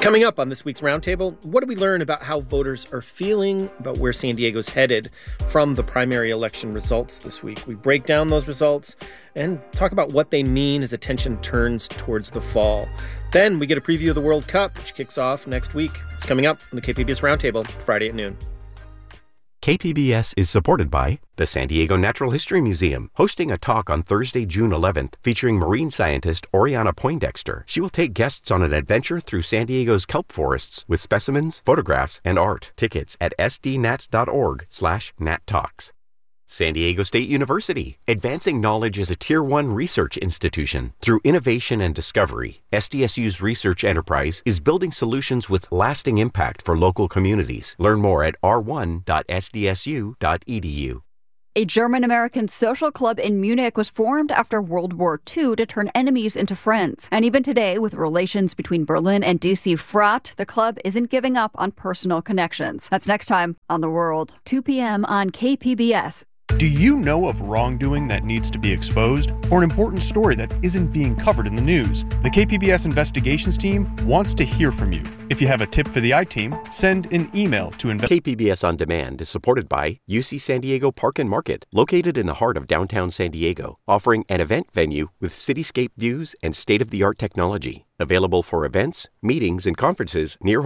Coming up on this week's Roundtable, what do we learn about how voters are feeling about where San Diego's headed from the primary election results this week? We break down those results and talk about what they mean as attention turns towards the fall. Then we get a preview of the World Cup, which kicks off next week. It's coming up on the KPBS Roundtable, Friday at noon. KPBS is supported by the San Diego Natural History Museum, hosting a talk on Thursday, June 11th, featuring marine scientist Oriana Poindexter. She will take guests on an adventure through San Diego's kelp forests with specimens, photographs, and art. Tickets at sdnat.org/nattalks. San Diego State University, advancing knowledge as a Tier 1 research institution. Through innovation and discovery, SDSU's research enterprise is building solutions with lasting impact for local communities. Learn more at r1.sdsu.edu. A German-American social club in Munich was formed after World War II to turn enemies into friends. And even today, with relations between Berlin and D.C. fraught, the club isn't giving up on personal connections. That's next time on The World, 2 p.m. on KPBS. Do you know of wrongdoing that needs to be exposed, or an important story that isn't being covered in the news? The KPBS investigations team wants to hear from you. If you have a tip for the I-Team, send an email to KPBS On Demand is supported by UC San Diego Park and Market, located in the heart of downtown San Diego, offering an event venue with cityscape views and state-of-the-art technology. Available for events, meetings, and conferences near